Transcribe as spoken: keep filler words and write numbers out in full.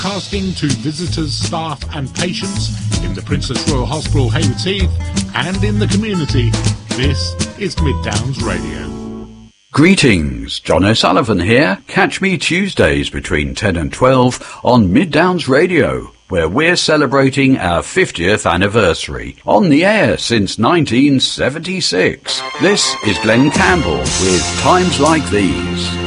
broadcasting to visitors, staff and patients in the Princess Royal Hospital, Haywards Heath, and in the community. This is Mid Downs Radio. Greetings, John O'Sullivan here. Catch me Tuesdays between ten and twelve on Mid Downs Radio, where we're celebrating our fiftieth anniversary, on the air since nineteen seventy-six. This is Glenn Campbell with Times Like These.